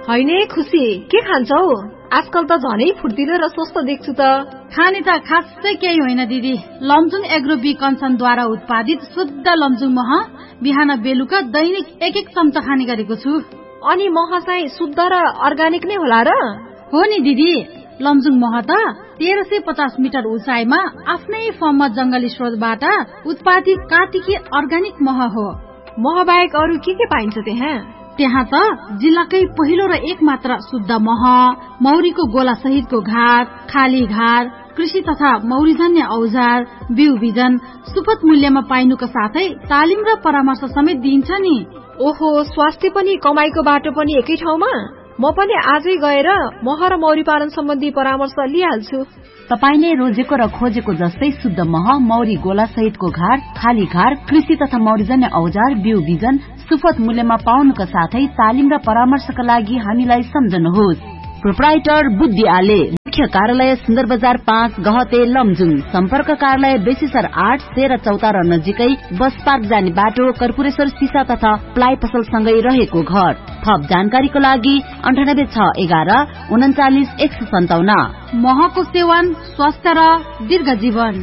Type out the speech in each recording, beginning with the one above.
होइन खुसी के खान्छौ? आजकल त झनै फुर्तिलो र स्वस्थ देख्छु त। खाने त खासै केही होइन दिदी। लमजुङ एग्रो बी कन्सनद्वारा उत्पादित शुद्ध लमजुङ मह बिहान बेलुका दैनिक 1-1 चम्चा खाने गरेको छु। अनि मह चाहिँ शुद्ध र अर्गानिक नै होला र? हो नि दिदी, लमजुङ मह त 1350 मिटर उचाइमा आफ्नै फर्ममा जंगली स्रोतबाट उत्पादित कार्तिकी अर्गानिक मह हो। मह बाहेक अरू के पाइन्छ त्यहाँ त जिल्लाकै पहिलो र एक मात्र शुद्ध मह, मौरीको गोला सहितको घाट, खाली घाट, कृषि तथा मौरीजन्य औजार, बिउ बिजन सुपथ मूल्यमा पाइनुको साथै तालिम र परामर्श समेत दिइन्छ नि। ओहो, स्वास्थ्य पनि कमाईको बाटो पनि एकै ठाउँमा? म पनि आजै गएर मह र मौरी पालन सम्बन्धी परामर्श लिइहाल्छु। तपाईले रोजेको र खोजेको जस्तै शुद्ध मह, मौरी गोला सहितको घाट, खाली घाट, कृषि तथा मौरीजन्य औजार, बिउ बिजन सुपथ मूल्यमा पाउनुका साथै तालिम र परामर्शका लागि हामीलाई सम्झनुहोस्। प्रोप्राइटर बुद्धि आले, मुख्य कार्यालय सुन्दर बजार 5 गहते लमजुङ, सम्पर्क कार्यालय बेसीसर 8 13 चौतारा नजिकै बस पार्क जाने बाटो, कर्पूरेश्वर सिसा तथा प्लाइ पसल सँगै रहेको घर। थप जानकारीको लागि 9861 39 157। महको सेवन स्वास्थ्य र दीर्घ जीवन।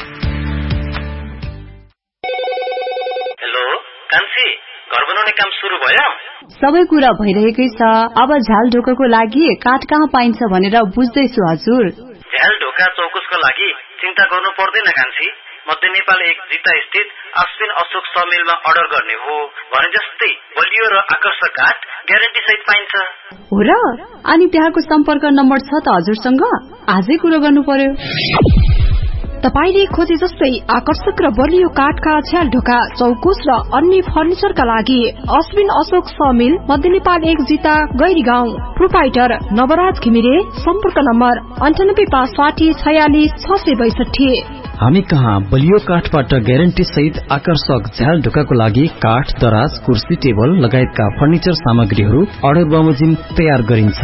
हेलो कान्छी, घर बनाउने काम सुरु भयो? सबै कुरा भइरहेकै छ। अब झ्याल ढोकाको लागि काठ कहाँ पाइन्छ भनेर बुझ्दैछु हजुर। झ्याल ढोका चौकुसको लागि चिन्ता गर्नु पर्दैन कान्छी। मध्य नेपाल 1 जिता स्थित अश्विन अशोक समिलमा अर्डर गर्ने हो भने जस्तै बलियो र आकर्षक काठ ग्यारेन्टी सहित पाइन्छ। हो र? अनि त्यहाँको सम्पर्क नम्बर छ त हजुरसँग? आजै कुरा गर्नु पर्यो। तपाईले खोजे जस्तै आकर्षक र बलियो काठका झ्याल ढोका चौकुस र अन्य फर्निचरका लागि अश्विन अशोक समिल, मध्य नेपाल 1 जिता गैरी गाउँ। प्रोप्राइटर नवराज घिमिरे। सम्पर्क नम्बर 98 560 46 662। हामी कहाँ बलियो काठबाट ग्यारेन्टी सहित आकर्षक झ्याल ढोकाको लागि काठ, दराज, कुर्सी, टेबल लगायतका फर्निचर सामग्रीहरू अर्डर बमोजिम तयार गरिन्छ।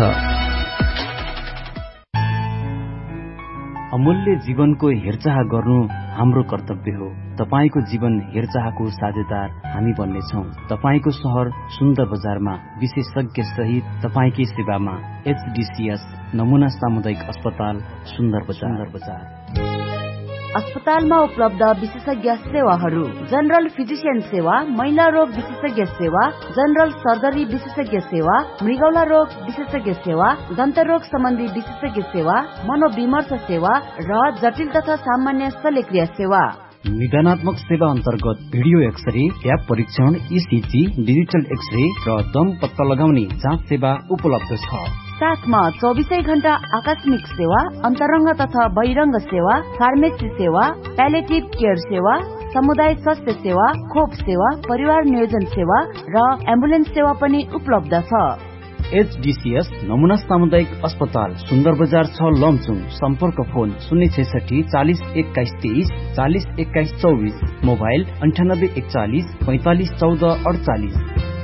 अमूल्य जीवनको हेरचाह गर्नु हाम्रो कर्तव्य हो। तपाईको जीवन हेरचाहको साझेदार हामी बन्नेछौं। तपाईको शहर सुन्दर बजारमा विशेषज्ञ सहित तपाईकै सेवामा HDCS नमुना सामुदायिक अस्पताल सुन्दर बजार। अस्पतालमा उपलब्ध विशेषज्ञ सेवाहरू: जनरल फिजिशियन सेवा, महिला रोग विशेषज्ञ सेवा, जनरल सर्जरी विशेषज्ञ सेवा, मृगौला रोग विशेषज्ञ सेवा, दन्त रोग सम्बन्धी विशेषज्ञ सेवा, मनोविमर्श सेवा र जटिल तथा सामान्य शल्यक्रिया सेवा। निदानात्मक सेवा अन्तर्गत भिडियो एक्सरे, ट्याप परीक्षण, ECG, डिजिटल एक्सरे र दम पत्ता लगाउने जाँच सेवा उपलब्ध छ। साथमा 24 घण्टा आकस्मिक सेवा, अन्तरंग तथा बहिरंग सेवा, फार्मेसी सेवा, प्यालेटिभ केयर सेवा, समुदाय स्वास्थ्य सेवा, खोप सेवा, परिवार नियोजन सेवा र एम्बुलेन्स सेवा पनि उपलब्ध छ। HDCS नमुना सामुदायिक अस्पताल सुन्दर बजार 6 लमजुङ। सम्पर्क फोन 066 40 21 23 40 21 24, मोबाइल 98 41 45 14 48।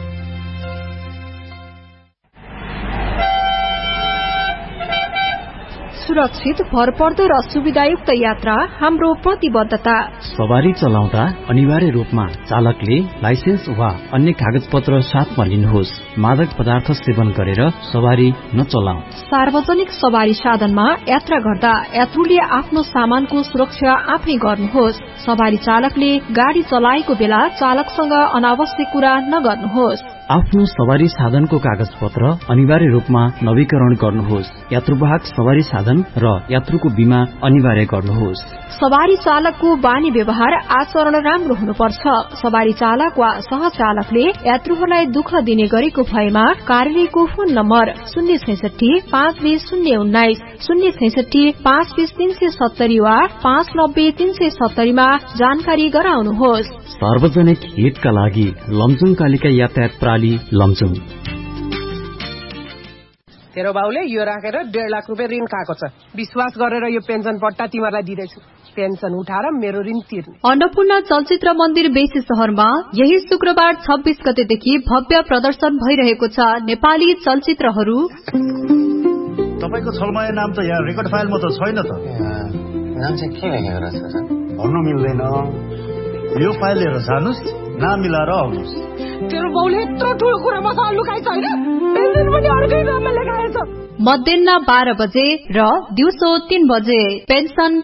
सुरक्षित, भरपर्दो र सुविधायुक्त यात्रा हाम्रो प्रतिबद्धता। सवारी चलाउँदा अनिवार्य रूपमा चालकले लाइसेन्स वा अन्य कागज पत्र साथमा लिनुहोस्। मादक पदार्थ सेवन गरेर सवारी नचलाऊ। सार्वजनिक सवारी साधनमा यात्रा गर्दा यात्रुले आफ्नो सामानको सुरक्षा आफै गर्नुहोस्। सवारी चालकले गाडी चलाएको बेला चालकसँग अनावश्यक कुरा नगर्नुहोस्। आफ्नो सवारी साधनको कागज पत्र अनिवार्य रूपमा नवीकरण गर्नुहोस्। यात्रुवाहक सवारी साधन र यात्रुको बीमा अनिवार्य गर्नुहोस्। सवारी चालकको बानी व्यवहार आचरण राम्रो हुनुपर्छ। सवारी चालक वा सहचालकले यात्रुहरूलाई दुःख दिने गरेको भएमा कार्यालयको फोन नम्बर 066 520 019, 066 520 370 वा 590 370 मा जानकारी गराउनुहोस्। सार्वजनिक हितका लागि लमजुङ कालिका यातायात प्रणाली लमजुङ। तेरो बाउले यो राखेर 1.5 लाख रुपियाँ ऋण खाएको छ। विश्वास गरेर यो पेन्सन पट्टा तिमीलाई दिदैछु। पेन्सन उठाएर मेरो ऋण तिर्ने। अन्नपूर्ण चलचित्र मन्दिर बेसी शहरमा यही शुक्रबार 26 गतेदेखि भव्य प्रदर्शन भइरहेको छ। नेपाली चलचित्रहरू। तपाईको छलमाया नाम त यहाँ रेकर्ड फाइलमा त छैन त। नाम चाहिँ के लेखेको रहेछ? भन्नु मिल्दैन। यो फाइल लिएर जानुस्, नाम मिलाएर आउनुस्। तेरो बाउले यत्रो ठुलो कुरा मसँग लुकाइ छैन। पेन्सन पनि अर्कै ठाउँमा लेखाएछ। मध्याह 12 बजे र दिउँसो 3 बजे। पेन्सन